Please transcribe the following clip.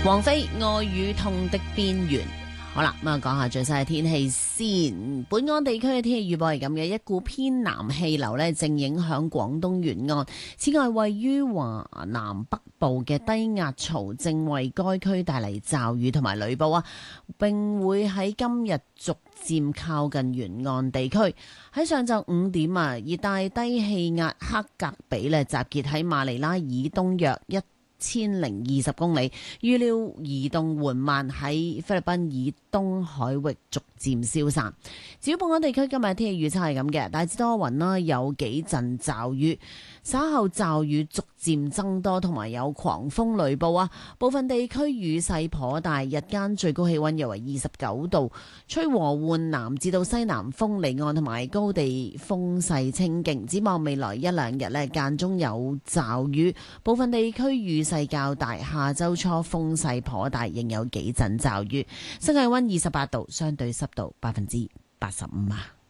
王菲愛與痛的邊緣。好啦，咁啊講下最新嘅天氣先。本港地區嘅天氣預報係咁嘅，一股偏南氣流呢正影響廣東沿岸。此外，位於華南北部嘅低壓槽正為該區帶嚟驟雨同埋雷暴啊，並會喺今日逐漸靠近沿岸地區。喺上晝5點啊，熱帶低氣壓克格比呢集結喺馬尼拉以東約1020公里，預料移動緩慢，喺菲律賓以東海域逐漸消散。至於本港地區今日天氣預測係咁嘅，大致多雲啦，有幾陣驟雨，稍後驟雨逐漸增多，同埋有狂風雷暴啊！部分地區雨勢頗大，日間最高氣溫約為29度，吹和緩南至到西南風，離岸同埋高地風勢清勁。展望未來一兩日呢，間中有驟雨，部分地區雨勢較大，下周初風勢頗大，仍有幾陣驟雨。新界溫28度，相對濕度85%啊。